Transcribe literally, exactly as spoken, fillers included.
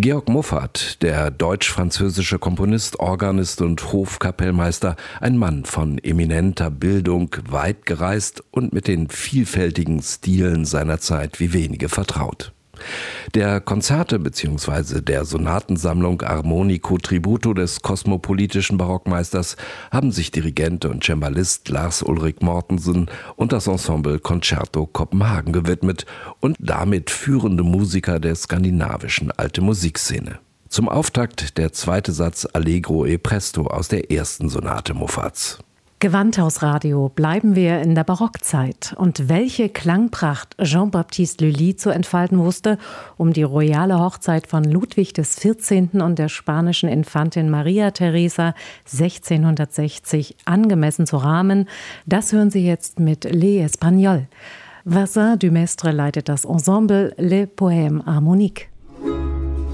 Georg Muffat, der deutsch-französische Komponist, Organist und Hofkapellmeister, ein Mann von eminenter Bildung, weit gereist und mit den vielfältigen Stilen seiner Zeit wie wenige vertraut. Der Konzerte bzw. der Sonatensammlung Armonico Tributo des kosmopolitischen Barockmeisters haben sich Dirigent und Cembalist Lars Ulrik Mortensen und das Ensemble Concerto Kopenhagen gewidmet und damit führende Musiker der skandinavischen Alte Musikszene. Zum Auftakt der zweite Satz Allegro e Presto aus der ersten Sonate Muffats. Gewandhausradio, bleiben wir in der Barockzeit. Und welche Klangpracht Jean-Baptiste Lully zu entfalten wusste, um die royale Hochzeit von Ludwig des Vierzehnten und der spanischen Infantin Maria Teresa sechzehnhundertsechzig angemessen zu rahmen, das hören Sie jetzt mit Les Espagnols. Vincent Dumestre leitet das Ensemble Les Poèmes Harmoniques.